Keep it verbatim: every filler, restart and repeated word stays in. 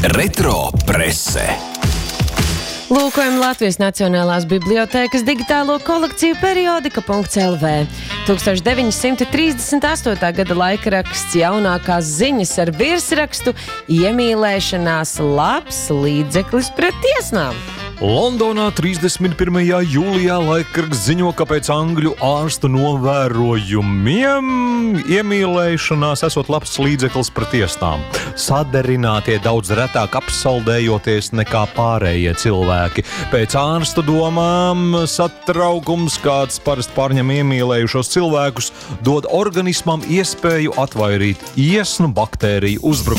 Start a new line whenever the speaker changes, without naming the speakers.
Retro prese.
Lūkojam Latvijas Nacionālās bibliotēkas digitālo kolekciju periodika punkts el vē. tūkstoš deviņi simti trīsdesmit astotā gada laikraksts jaunākās ziņas ar virsrakstu Iemīlēšanās labs līdzeklis pret tiesnām.
Londonā trīsdesmit pirmajā jūlijā laikraksts ziņo, ka pēc angļu ārstu novērojumiem iemīlēšanās esot labs līdzeklis pret tiesnām. Sadarinātie daudz retāk apsaldējoties nekā pārējie cilvēki. Pēc ārstu domām satraukums, kāds parasti pārņem iemīlējušos cilvēkus, dod organismam iespēju atvairīt iesnu baktēriju uzbrukumu.